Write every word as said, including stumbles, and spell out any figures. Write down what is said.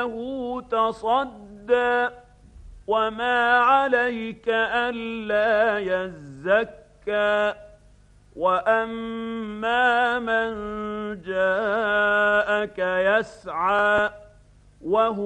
تصدى وما عليك ألا يزكى وأما من جاءك يسعى وهو